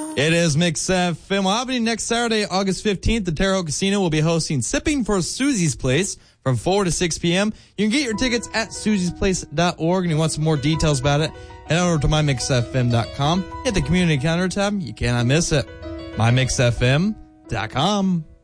It is Mix FM. Well, happening next Saturday, August 15th, the Terre Haute Casino will be hosting Sipping for Susie's Place from 4 to 6 p.m. You can get your tickets at susiesplace.org, and you want some more details about it, head over to mymixfm.com. Hit the community calendar tab. You cannot miss it. mymixfm.com.